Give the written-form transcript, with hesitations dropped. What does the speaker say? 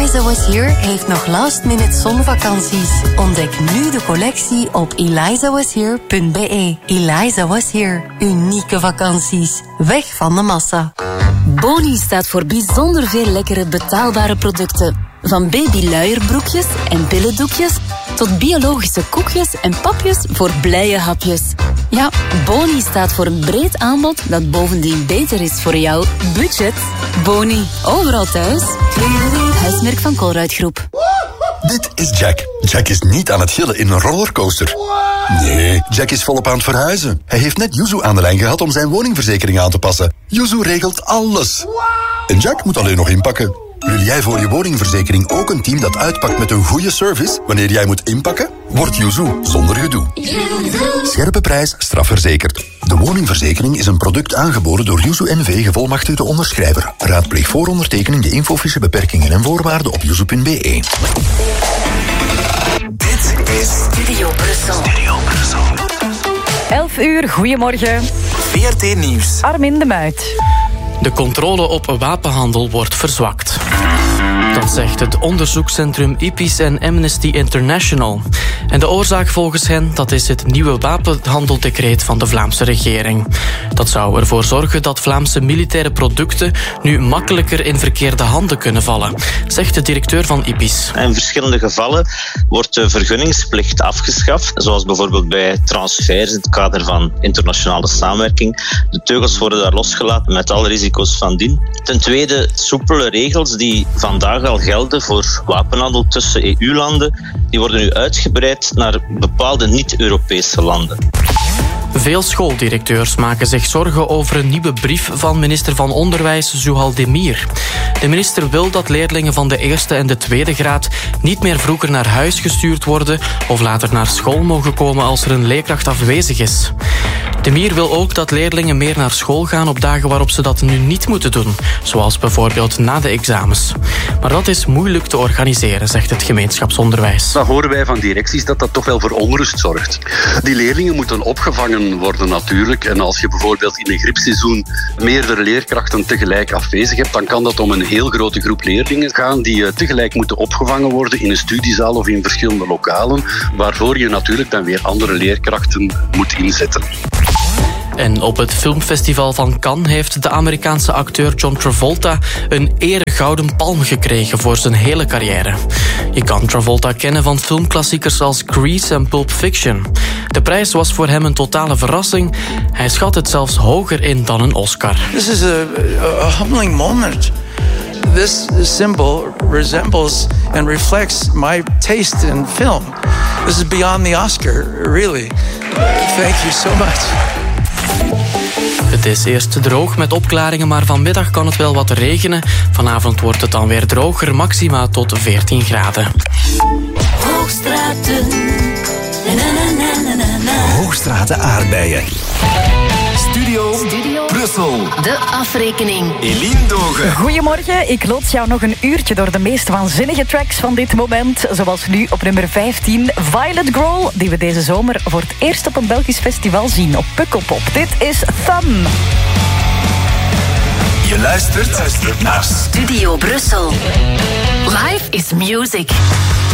Eliza Was Here heeft nog last-minute zonvakanties. Ontdek nu de collectie op elizawashere.be. Eliza Was Here. Unieke vakanties. Weg van de massa. Boni staat voor bijzonder veel lekkere betaalbare producten. Van babyluierbroekjes en billendoekjes tot biologische koekjes en papjes voor blije hapjes. Ja, Boni staat voor een breed aanbod dat bovendien beter is voor jouw budget. Boni, overal thuis. Huismerk van Colruyt-groep. Dit is Jack. Jack is niet aan het gillen in een rollercoaster. Nee, Jack is volop aan het verhuizen. Hij heeft net Yuzu aan de lijn gehad om zijn woningverzekering aan te passen. Yuzu regelt alles. En Jack moet alleen nog inpakken. Wil jij voor je woningverzekering ook een team dat uitpakt met een goede service wanneer jij moet inpakken? Word Yuzu zonder gedoe. Scherpe prijs, strafverzekerd. De woningverzekering is een product aangeboden door Yuzu NV, gevolmachtigde onderschrijver. Raadpleeg voor ondertekening de infofiche beperkingen en voorwaarden op yuzu.be. Dit is Studio Brussel. 11 uur, goedemorgen. VRT Nieuws. Armin de Muit. De controle op wapenhandel wordt verzwakt. Dat zegt het onderzoekscentrum IPIS en Amnesty International. En de oorzaak volgens hen, dat is het nieuwe wapenhandeldecreet van de Vlaamse regering. Dat zou ervoor zorgen dat Vlaamse militaire producten nu makkelijker in verkeerde handen kunnen vallen, zegt de directeur van IPIS. In verschillende gevallen wordt de vergunningsplicht afgeschaft, zoals bijvoorbeeld bij transfers in het kader van internationale samenwerking. De teugels worden daar losgelaten met alle risico's van dien. Ten tweede, soepele regels die vandaag al gelden voor wapenhandel tussen EU-landen, die worden nu uitgebreid naar bepaalde niet-Europese landen. Veel schooldirecteurs maken zich zorgen over een nieuwe brief van minister van Onderwijs Zuhal Demir. De minister wil dat leerlingen van de eerste en de tweede graad niet meer vroeger naar huis gestuurd worden of later naar school mogen komen als er een leerkracht afwezig is. Demir wil ook dat leerlingen meer naar school gaan op dagen waarop ze dat nu niet moeten doen, zoals bijvoorbeeld na de examens. Maar dat is moeilijk te organiseren, zegt het gemeenschapsonderwijs. Dan horen wij van directies dat toch wel voor onrust zorgt. Die leerlingen moeten opgevangen worden natuurlijk. En als je bijvoorbeeld in een griepseizoen meerdere leerkrachten tegelijk afwezig hebt, dan kan dat om een heel grote groep leerlingen gaan die tegelijk moeten opgevangen worden in een studiezaal of in verschillende lokalen, waarvoor je natuurlijk dan weer andere leerkrachten moet inzetten. En op het filmfestival van Cannes heeft de Amerikaanse acteur John Travolta een eregouden palm gekregen voor zijn hele carrière. Je kan Travolta kennen van filmklassiekers als Grease en Pulp Fiction. De prijs was voor hem een totale verrassing. Hij schat het zelfs hoger in dan een Oscar. This is a humbling moment. This symbol resembles and reflects my taste in film. This is beyond the Oscar, really. Thank you so much. Het is eerst droog met opklaringen, maar vanmiddag kan het wel wat regenen. Vanavond wordt het dan weer droger, maxima tot 14 graden. Hoogstraten. Hoogstraten aardbeien. Studio Brussel. De afrekening. Eline Dogen. Goedemorgen, ik loods jou nog een uurtje door de meest waanzinnige tracks van dit moment. Zoals nu op nummer 15, Violet Grohl, die we deze zomer voor het eerst op een Belgisch festival zien op Pukkelpop. Dit is Thumb. Je luistert naar Studio Brussel. Life is music.